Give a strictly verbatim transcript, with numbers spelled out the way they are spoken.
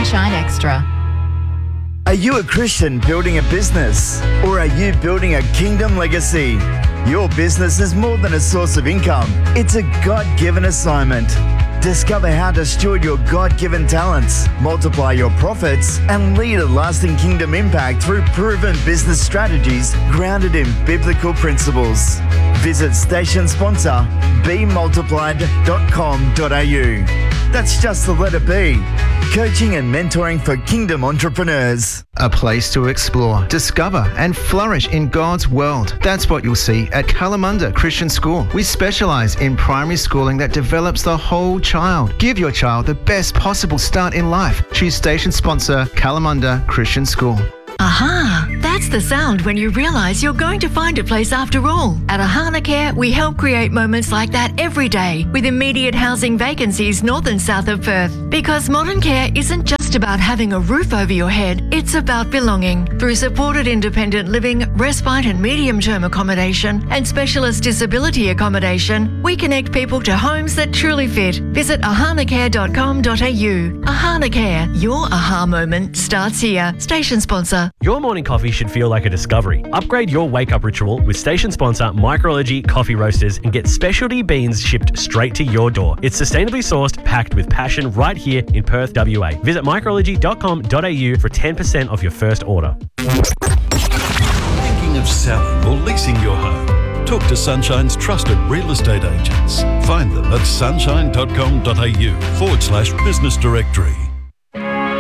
Sunshine Extra. Are you a Christian building a business? Or are you building a kingdom legacy? Your business is more than a source of income. It's a God-given assignment. Discover how to steward your God-given talents, multiply your profits, and lead a lasting kingdom impact through proven business strategies grounded in biblical principles. Visit station sponsor be multiplied dot com dot a u. That's just the letter B. Coaching and mentoring for kingdom entrepreneurs. A place to explore, discover and flourish in God's world. That's what you'll see at Kalamunda Christian School. We specialise in primary schooling that develops the whole child. Give your child the best possible start in life. Choose station sponsor Kalamunda Christian School. Aha! That's the sound when you realise you're going to find a place after all. At Ahana Care, we help create moments like that every day with immediate housing vacancies north and south of Perth. Because modern care isn't just about having a roof over your head, it's about belonging. Through supported independent living, respite and medium-term accommodation, and specialist disability accommodation, we connect people to homes that truly fit. Visit ahana care dot com dot a u. Ahana Care, your aha moment starts here. Station sponsor. Your morning coffee should feel like a discovery. Upgrade your wake-up ritual with station sponsor Microology Coffee Roasters and get specialty beans shipped straight to your door. It's sustainably sourced, packed with passion right here in Perth, W A. Visit microology dot com dot a u for ten percent off your first order. Thinking of selling or leasing your home? Talk to Sunshine's trusted real estate agents. Find them at sunshine dot com dot a u forward slash business directory.